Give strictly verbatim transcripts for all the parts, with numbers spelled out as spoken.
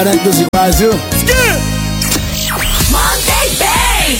Dos iguais, viu? Mandei bem!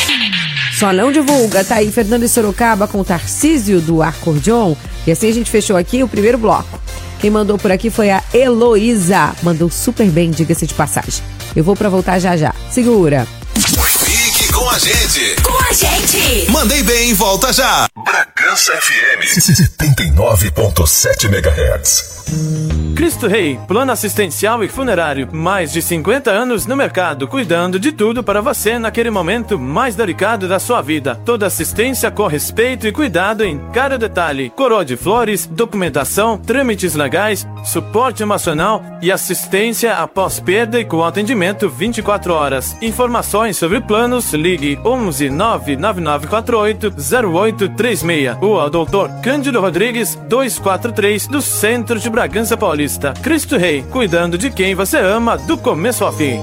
Só não divulga, tá aí Fernando de Sorocaba com Tarcísio do Acordeon. E assim a gente fechou aqui o primeiro bloco. Quem mandou por aqui foi a Heloísa. Mandou super bem, diga-se de passagem. Eu vou pra voltar já já. Segura. Fique com a gente. Com a gente. Mandei bem, volta já. Bragança F M setenta e nove ponto sete megahertz. Cristo Rei, plano assistencial e funerário. Mais de cinquenta anos no mercado, cuidando de tudo para você naquele momento mais delicado da sua vida. Toda assistência com respeito e cuidado em cada detalhe. Coroa de flores, documentação, trâmites legais, suporte emocional e assistência após perda e com atendimento vinte e quatro horas. Informações sobre planos, ligue onze nove nove nove quatro oito zero oito três seis. Ou ao doutor Cândido Rodrigues, duzentos e quarenta e três, do centro de Bragança Paulista. Cristo Rei, cuidando de quem você ama do começo ao fim.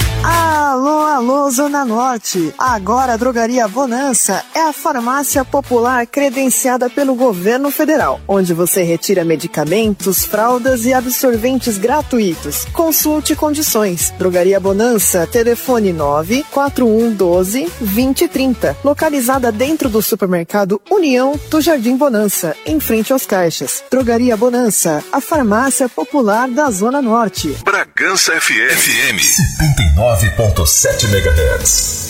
Alô, alô, Zona Norte. Agora a Drogaria Bonança é a farmácia popular credenciada pelo governo federal, onde você retira medicamentos, fraldas e absorventes gratuitos. Consulte condições. Drogaria Bonança, telefone nove quatro um um doze vinte trinta, localizada dentro do supermercado União do Jardim Bonança, em frente aos caixas. Drogaria Bonança, a farmácia popular da Zona Norte. Bragança F M setenta e nove ponto sete megahertz.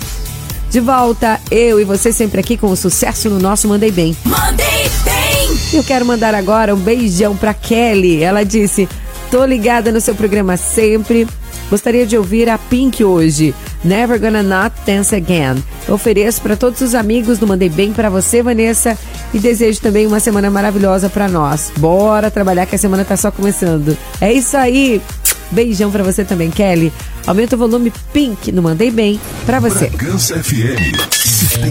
De volta, eu e você sempre aqui com o sucesso no nosso Mandei Bem. Mandei bem! Eu quero mandar agora um beijão pra Kelly. Ela disse, tô ligada no seu programa sempre. Gostaria de ouvir a Pink hoje. Never Gonna Not Dance Again. Eu ofereço para todos os amigos do Mandei Bem, para você, Vanessa, e desejo também uma semana maravilhosa para nós. Bora trabalhar que a semana tá só começando. É isso aí. Beijão pra você também, Kelly. Aumenta o volume Pink no Mandei Bem pra você. Bragança F M